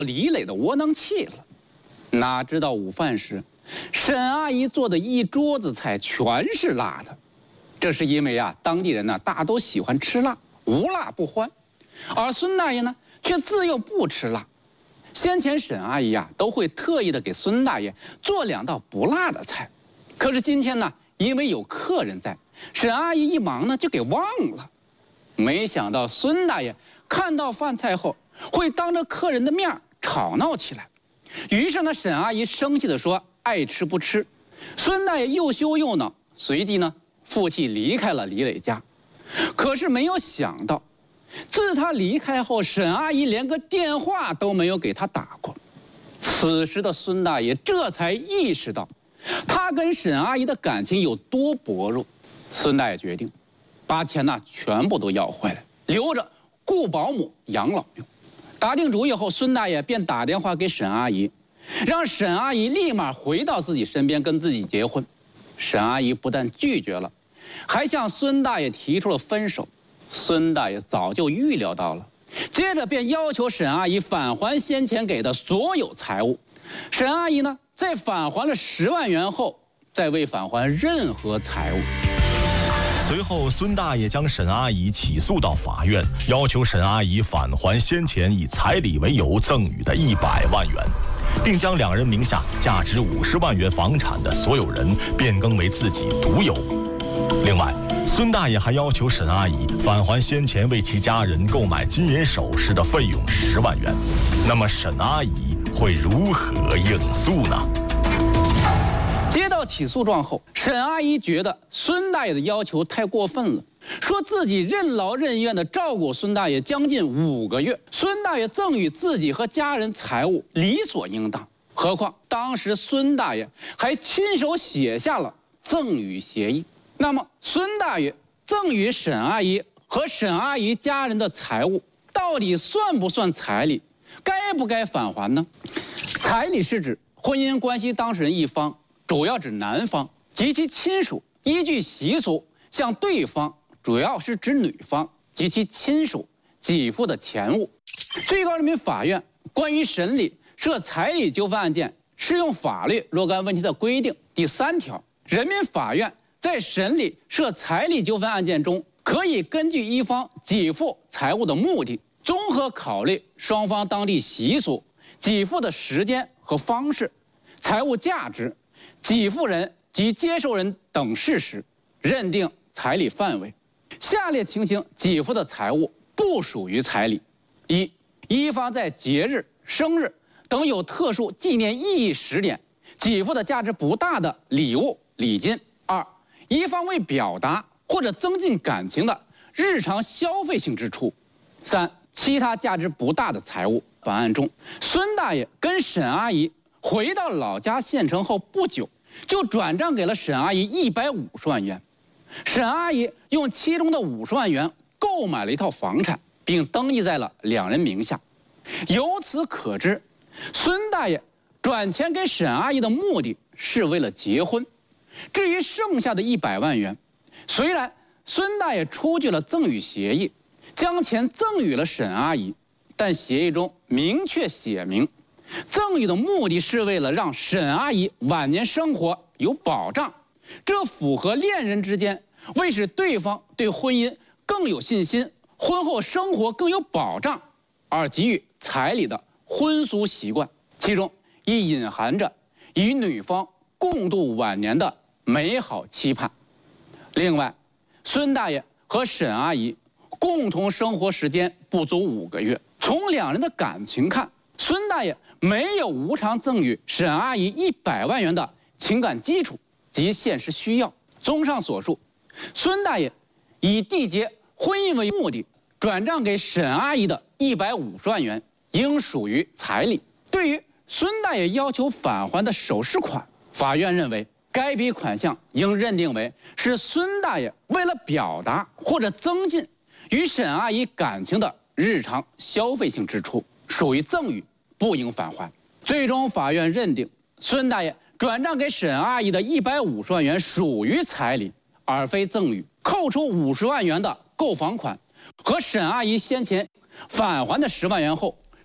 李磊的窝囊气了。哪知道午饭时，沈阿姨做的一桌子菜全是辣的。这是因为当地人大都喜欢吃辣，无辣不欢，而孙大爷呢却自幼不吃辣。先前沈阿姨都会特意的给孙大爷做2道不辣的菜，可是今天呢，因为有客人在，沈阿姨一忙呢就给忘了。没想到孙大爷看到饭菜后，会当着客人的面吵闹起来。于是呢，沈阿姨生气地说：“爱吃不吃。”孙大爷又羞又恼，随即呢负气离开了李磊家。可是没有想到，自他离开后，沈阿姨连个电话都没有给他打过。此时的孙大爷这才意识到，他跟沈阿姨的感情有多薄弱。孙大爷决定把钱全部都要回来，留着雇保姆养老用。打定主意后，孙大爷便打电话给沈阿姨，让沈阿姨立马回到自己身边跟自己结婚。沈阿姨不但拒绝了，还向孙大爷提出了分手。孙大爷早就预料到了，接着便要求沈阿姨返还先前给的所有财物。沈阿姨呢，在返还了10万元后，再未返还任何财物。 随后，孙大爷将沈阿姨起诉到法院，要求沈阿姨返还先前以彩礼为由赠与的100万元，并将2人名下价值50万元房产的所有人变更为自己独有。另外，孙大爷还要求沈阿姨返还先前为其家人购买金银首饰的费用10万元。那么，沈阿姨会如何应诉呢？ 接到起诉状后，沈阿姨觉得孙大爷的要求太过分了，说自己任劳任怨地照顾孙大爷将近5个月，孙大爷赠与自己和家人财物理所应当。何况当时孙大爷还亲手写下了赠与协议。那么孙大爷赠与沈阿姨和沈阿姨家人的财物到底算不算彩礼？该不该返还呢？彩礼是指婚姻关系当事人一方，主要指男方及其亲属，依据习俗向对方，主要是指女方及其亲属给付的钱物。最高人民法院关于审理涉彩礼纠纷案件适用法律若干问题的规定第3条，人民法院在审理涉彩礼纠纷案件中，可以根据一方给付财物的目的，综合考虑双方当地习俗、给付的时间和方式、财物价值、给付人及接受人等事实，认定彩礼范围。下列情形给付的财物不属于彩礼：一方在节日、生日等有特殊纪念意义时点给付的价值不大的礼物、礼金；一方为表达或者增进感情的日常消费性支出；其他价值不大的财物。本案中，孙大爷跟沈阿姨回到老家县城后不久，就转账给了沈阿姨150万元。沈阿姨用其中的50万元购买了一套房产，并登记在了2人名下。由此可知，孙大爷转钱给沈阿姨的目的是为了结婚。至于剩下的100万元，虽然孙大爷出具了赠与协议，将钱赠与了沈阿姨，但协议中明确写明，赠与的目的是为了让沈阿姨晚年生活有保障，这符合恋人之间为使对方对婚姻更有信心，婚后生活更有保障而给予彩礼的婚俗习惯，其中亦隐含着与女方共度晚年的美好期盼。另外，孙大爷和沈阿姨共同生活时间不足5个月，从2人的感情看，孙大爷没有无偿赠与沈阿姨100万元的情感基础及现实需要。综上所述，孙大爷以缔结婚姻为目的转账给沈阿姨的150万元应属于彩礼。对于孙大爷要求返还的首饰款，法院认为该笔款项应认定为是孙大爷为了表达或者增进与沈阿姨感情的日常消费性支出，属于赠与，不应返还。最终法院认定孙大爷转账给沈阿姨的150万元属于彩礼，而非赠与。扣除50万元的购房款和沈阿姨先前返还的10万元后，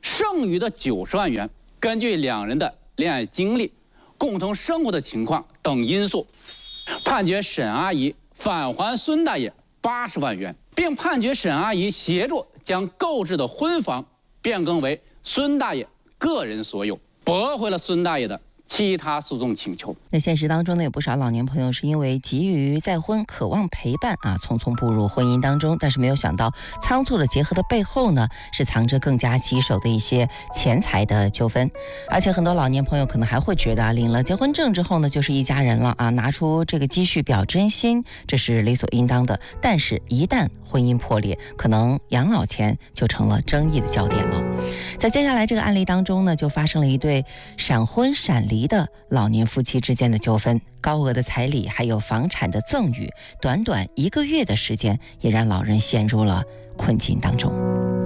剩余的90万元，根据两人的恋爱经历、共同生活的情况等因素，判决沈阿姨返还孙大爷80万元，并判决沈阿姨协助将购置的婚房变更为孙大爷个人所有，驳回了孙大爷的其他诉讼请求。 那现实当中呢，有不少老年朋友是因为急于再婚，渴望陪伴匆匆步入婚姻当中，但是没有想到仓促的结合的背后呢，是藏着更加棘手的一些钱财的纠纷。而且很多老年朋友可能还会觉得领了结婚证之后呢，就是一家人了拿出这个积蓄表真心，这是理所应当的。但是一旦婚姻破裂，可能养老钱就成了争议的焦点了。在接下来这个案例当中呢，就发生了一对闪婚闪离的老年夫妻之间的纠纷，高额的彩礼还有房产的赠与，短短1个月的时间，也让老人陷入了困境当中。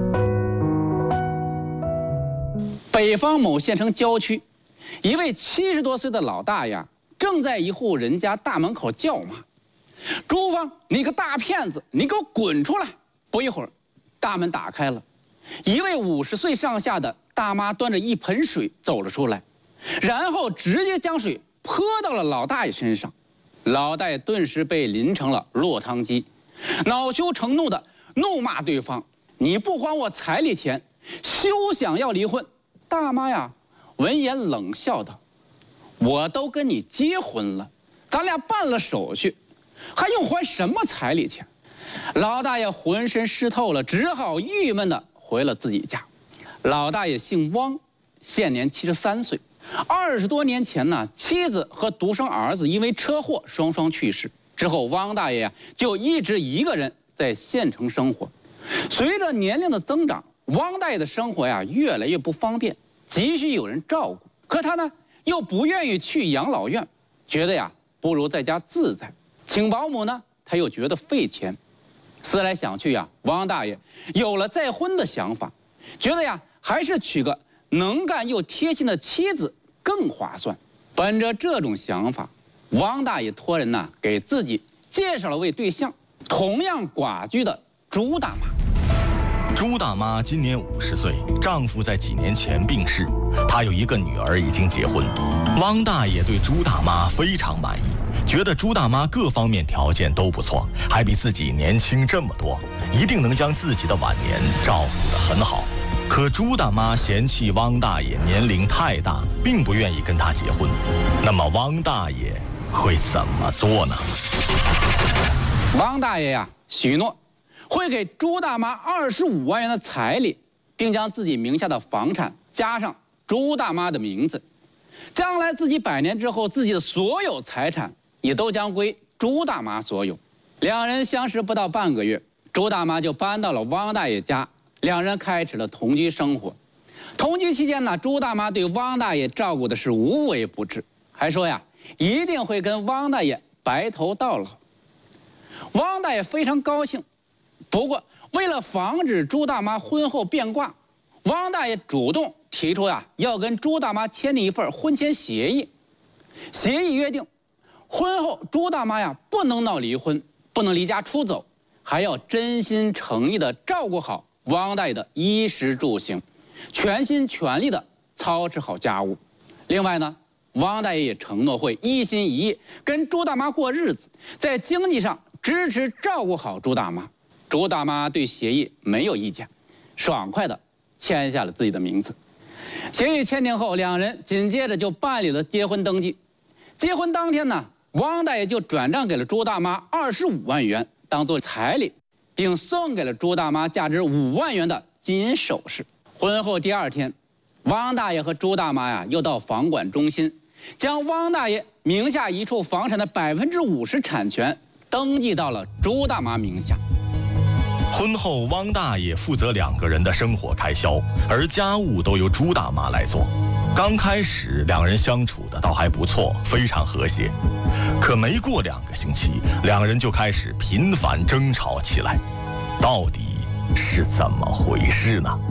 北方某县城郊区，一位70多岁的老大爷正在一户人家大门口叫骂：“朱芳，你个大骗子，你给我滚出来！”不一会儿，大门打开了，一位50岁上下的大妈端着一盆水走了出来，然后直接将水泼到了老大爷身上。老大爷顿时被淋成了落汤鸡，恼羞成怒的怒骂对方：“你不还我彩礼钱，休想要离婚！”大妈呀，闻言冷笑道：“我都跟你结婚了，咱俩办了手续，还用还什么彩礼钱？”老大爷浑身湿透了，只好郁闷地回了自己家。老大爷姓汪，现年73岁。20多年前呢，妻子和独生儿子因为车祸双双去世。之后，汪大爷就一直一个人在县城生活。随着年龄的增长，汪大爷的生活越来越不方便，急需有人照顾。可他呢又不愿意去养老院，觉得不如在家自在。请保姆呢，他又觉得费钱。思来想去汪大爷有了再婚的想法，觉得还是娶个能干又贴心的妻子更划算。本着这种想法，汪大爷托人给自己介绍了位对象，同样寡居的朱大妈。 朱大妈今年50岁，丈夫在几年前病逝，她有一个女儿已经结婚。汪大爷对朱大妈非常满意，觉得朱大妈各方面条件都不错，还比自己年轻这么多，一定能将自己的晚年照顾得很好。可朱大妈嫌弃汪大爷年龄太大，并不愿意跟他结婚。那么汪大爷会怎么做呢？ 汪大爷许诺会给朱大妈25万元的彩礼，并将自己名下的房产加上朱大妈的名字。将来自己100年之后，自己的所有财产也都将归朱大妈所有。两人相识不到半个月，朱大妈就搬到了汪大爷家，两人开始了同居生活。同居期间呢，朱大妈对汪大爷照顾的是无微不至，还说一定会跟汪大爷白头到老。汪大爷非常高兴。不过，为了防止朱大妈婚后变卦，汪大爷主动提出要跟朱大妈签订一份婚前协议。协议约定，婚后朱大妈不能闹离婚，不能离家出走，还要真心诚意地照顾好汪大爷的衣食住行，全心全力地操持好家务。另外呢，汪大爷也承诺会一心一意跟朱大妈过日子，在经济上支持照顾好朱大妈。朱大妈对协议没有意见，爽快地签下了自己的名字。协议签订后，两人紧接着就办理了结婚登记。结婚当天呢，汪大爷就转账给了朱大妈25万元当做彩礼，并送给了朱大妈价值5万元的金银首饰。婚后第2天，汪大爷和朱大妈又到房管中心，将汪大爷名下一处房产的50%产权登记到了朱大妈名下。 婚后，汪大爷负责2个人的生活开销，而家务都由朱大妈来做。刚开始，两人相处的倒还不错，非常和谐。可没过2个星期，两人就开始频繁争吵起来。到底是怎么回事呢？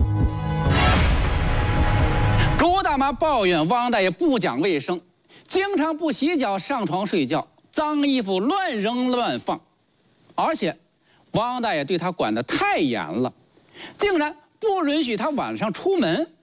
朱大妈抱怨汪大爷不讲卫生，经常不洗脚上床睡觉，脏衣服乱扔乱放，而且汪大爷对他管得太严了，竟然不允许他晚上出门，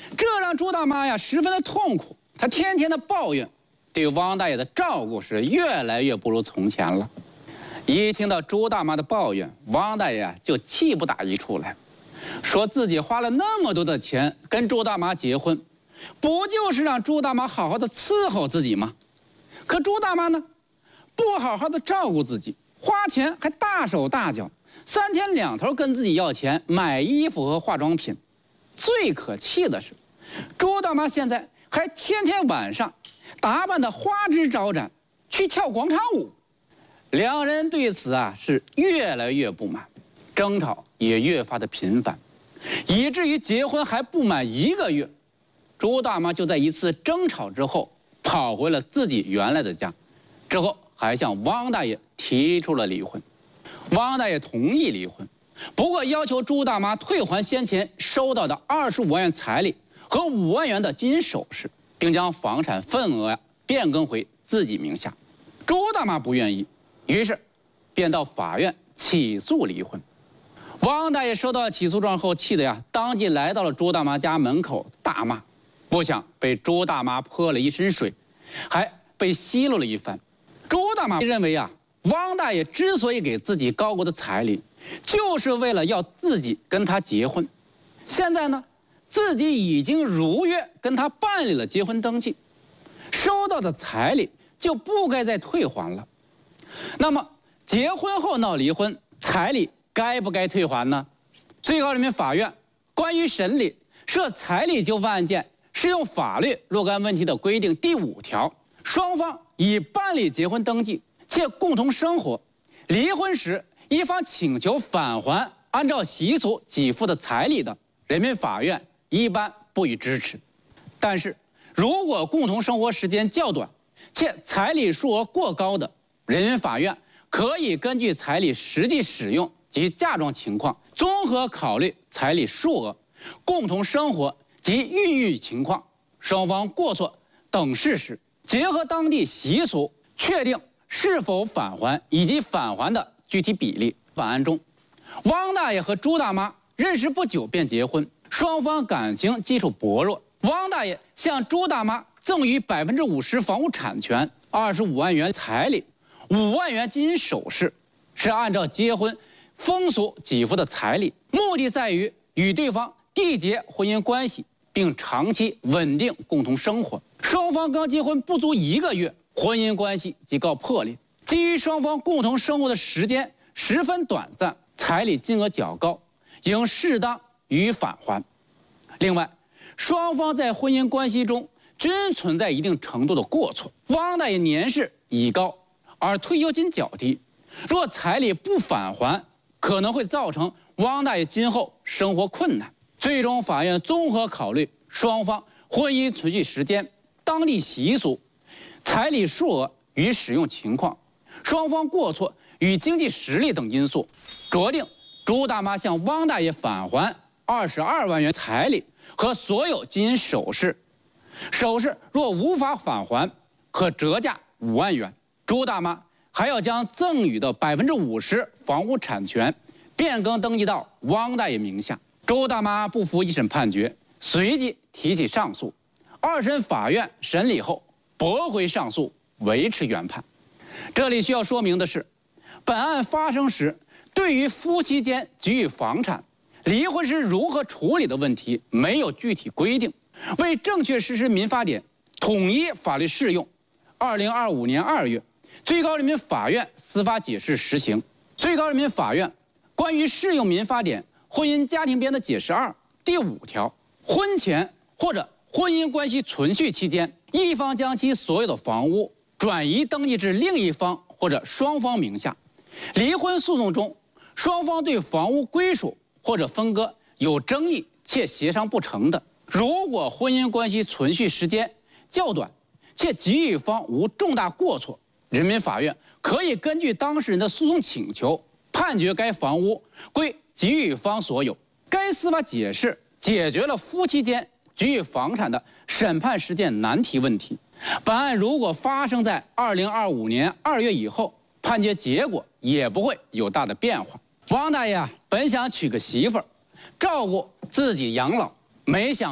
这让朱大妈呀十分的痛苦，她天天的抱怨，对汪大爷的照顾是越来越不如从前了。一听到朱大妈的抱怨，汪大爷就气不打一处来，说自己花了那么多的钱跟朱大妈结婚，不就是让朱大妈好好的伺候自己吗？可朱大妈呢，不好好的照顾自己，花钱还大手大脚，3天2头跟自己要钱买衣服和化妆品。最可气的是，朱大妈现在还天天晚上打扮得花枝招展，去跳广场舞。两人对此是越来越不满，争吵也越发的频繁，以至于结婚还不满1个月，朱大妈就在一次争吵之后跑回了自己原来的家，之后还向汪大爷提出了离婚。汪大爷同意离婚，不过要求朱大妈退还先前收到的25万元彩礼和5万元的金银首饰，并将房产份额变更回自己名下。朱大妈不愿意，于是便到法院起诉离婚。汪大爷收到起诉状后，气得当即来到了朱大妈家门口大骂，不想被朱大妈泼了一身水，还被奚落了一番。朱大妈认为汪大爷之所以给自己高额的彩礼，就是为了要自己跟他结婚。现在呢，自己已经如约跟他办理了结婚登记，收到的彩礼就不该再退还了。那么结婚后闹离婚，彩礼该不该退还呢？最高人民法院关于审理涉彩礼纠纷案件适用法律若干问题的规定第5条，双方已办理结婚登记且共同生活，离婚时一方请求返还按照习俗给付的彩礼的，人民法院一般不予支持。但是如果共同生活时间较短且彩礼数额过高的，人民法院可以根据彩礼实际使用及嫁妆情况，综合考虑彩礼数额、共同生活及孕育情况、双方过错等事实，结合当地习俗，确定是否返还以及返还的具体比例。本案中，汪大爷和朱大妈认识不久便结婚，双方感情基础薄弱。汪大爷向朱大妈赠予50%房屋产权、25万元彩礼、5万元金银首饰，是按照结婚风俗给付的彩礼，目的在于与对方缔结婚姻关系，并长期稳定共同生活。双方刚结婚不足1个月，婚姻关系即告破裂。基于双方共同生活的时间十分短暂，彩礼金额较高，应适当予以返还。另外，双方在婚姻关系中均存在一定程度的过错。汪大爷年事已高，而退休金较低，若彩礼不返还，可能会造成汪大爷今后生活困难。最终法院综合考虑双方婚姻存续时间、当地习俗、彩礼数额与使用情况、双方过错与经济实力等因素，酌定朱大妈向汪大爷返还22万元彩礼和所有金银首饰，首饰若无法返还，可折价5万元。朱大妈还要将赠与的50%房屋产权变更登记到汪大爷名下。朱大妈不服一审判决，随即提起上诉。2审法院审理后驳回上诉，维持原判。这里需要说明的是，本案发生时，对于夫妻间给予房产、离婚时如何处理的问题没有具体规定。为正确实施民法典，统一法律适用，2025年2月，最高人民法院司法解释实行。最高人民法院关于适用民法典婚姻家庭编的解释2第5条，婚前或者婚姻关系存续期间，一方将其所有的房屋转移登记至另一方或者双方名下，离婚诉讼中，双方对房屋归属或者分割有争议且协商不成的，如果婚姻关系存续时间较短，且给予方无重大过错，人民法院可以根据当事人的诉讼请求，判决该房屋归给予方所有。该司法解释解决了夫妻间给予房产的审判实践难题问题。本案如果发生在2025年2月以后，判决结果也不会有大的变化。汪大爷本想娶个媳妇儿，照顾自己养老，没想到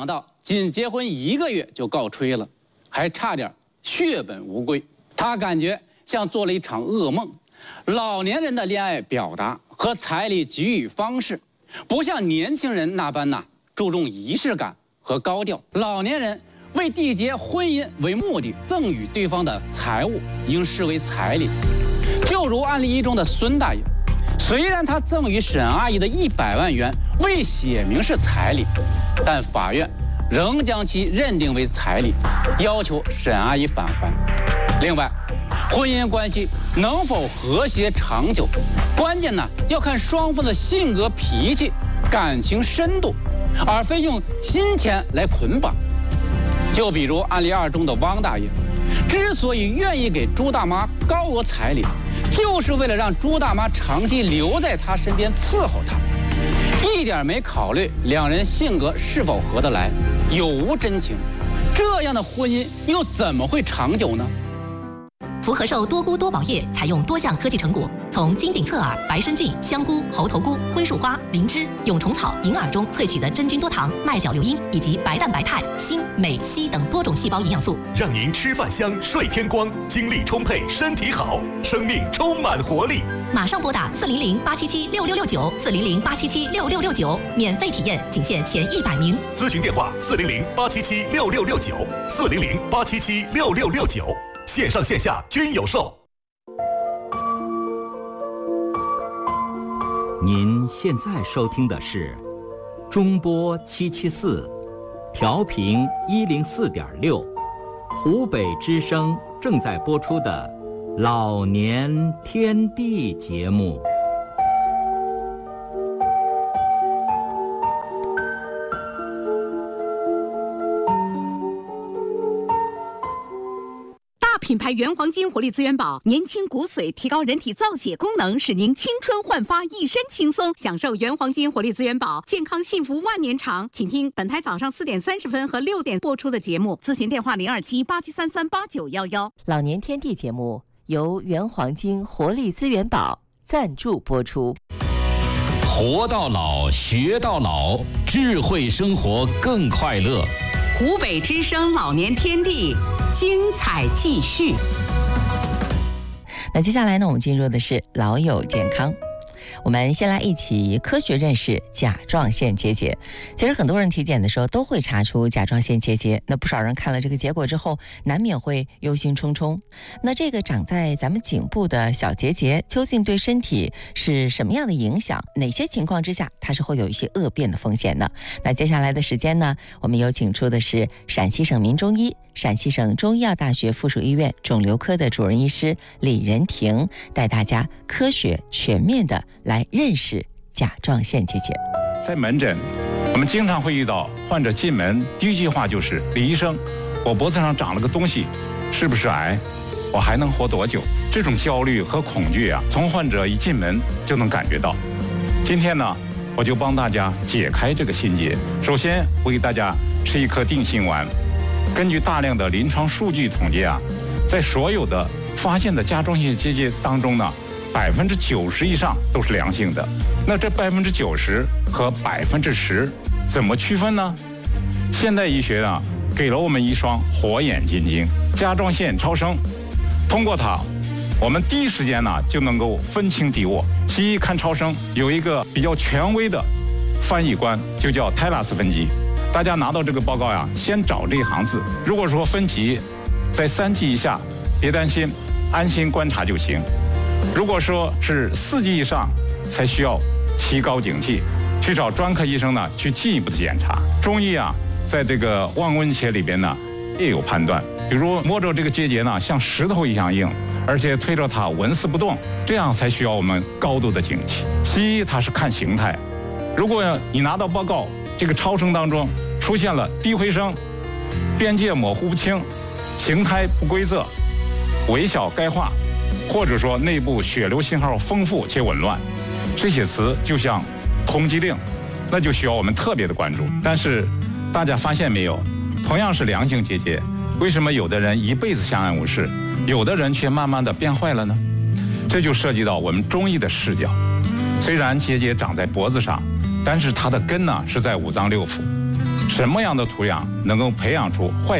仅结婚1个月就告吹了，还差点血本无归。他感觉像做了一场噩梦。老年人的恋爱表达和彩礼给予方式，不像年轻人那般注重仪式感和高调。老年人为缔结婚姻为目的，赠与对方的财物应视为彩礼。就如案例1中的孙大爷，虽然他赠与沈阿姨的100万元未写明是彩礼，但法院仍将其认定为彩礼，要求沈阿姨返还。另外，婚姻关系能否和谐长久，关键要看双方的性格、脾气、感情深度，而非用金钱来捆绑。就比如案例2中的汪大爷，之所以愿意给朱大妈高额彩礼，就是为了让朱大妈长期留在他身边伺候他，一点没考虑两人性格是否合得来，有无真情。这样的婚姻又怎么会长久呢？ 福和寿多菇多宝叶采用多项科技成果，从金顶侧耳、白参菌、香菇、猴头菇、灰树花、灵芝、蛹虫草、银耳中萃取的真菌多糖、麦角硫因以及白蛋白肽、锌、镁、硒等多种细胞营养素， 让您吃饭香、睡天光，精力充沛，身体好，生命充满活力。 马上拨打400-877-6669 400-877-6669，免费体验，仅限前100名。 咨询电话400-877-6669 400-877-6669，线上线下均有售。 您现在收听的是中波774，调频104.6，湖北之声正在播出的老年天地节目。 品牌原黄金活力资源宝，年轻骨髓，提高人体造血功能，使您青春焕发，一身轻松。享受原黄金活力资源宝，健康幸福万年长。请听本台早上4点30分和6点播出的节目，咨询电话027-8733-8911。 老年天地节目由原黄金活力资源宝赞助播出。 活到老，学到老，智慧生活更快乐。 湖北之声老年天地，精彩继续。 那接下来呢，我们进入的是老友健康。我们先来一起科学认识甲状腺结节。其实很多人体检的时候都会查出甲状腺结节，那不少人看了这个结果之后，难免会忧心忡忡。那这个长在咱们颈部的小结节，究竟对身体是什么样的影响？哪些情况之下它是会有一些恶变的风险呢？那接下来的时间呢，我们有请出的是陕西省民中医、陕西省中医药大学附属医院肿瘤科的主任医师李仁婷，带大家科学全面的来认识甲状腺结节。 在门诊，我们经常会遇到患者进门第一句话就是：“李医生，我脖子上长了个东西，是不是癌？我还能活多久？”这种焦虑和恐惧从患者一进门就能感觉到。今天呢，我就帮大家解开这个心结。首先，我给大家吃一颗定心丸。根据大量的临床数据统计在所有的发现的甲状腺结节当中呢，90%以上都是良性的。那这90%和10%怎么区分呢？现代医学给了我们一双火眼金睛，甲状腺超声，通过它，我们第一时间就能够分清敌我。西医看超声有一个比较权威的翻译官，就叫泰拉斯分级。大家拿到这个报告先找这一行字。如果说分级在3级以下，别担心，安心观察就行。如果说是4级以上，才需要提高警惕，去找专科医生去进一步的检查。中医在这个望闻切里边也有判断，比如摸着这个结节像石头一样硬，而且推着它纹丝不动，这样才需要我们高度的警惕。西医它是看形态，如果你拿到报告，这个超声当中出现了低回声、边界模糊不清、形态不规则、微小钙化，或者说内部血流信号丰富且紊乱，这些词就像通缉令，那就需要我们特别的关注。但是大家发现没有，同样是良性结节，为什么有的人一辈子相安无事，有的人却慢慢的变坏了呢？这就涉及到我们中医的视角。虽然结节长在脖子上，但是它的根是在五脏六腑。 什么样的土壤能够培养出坏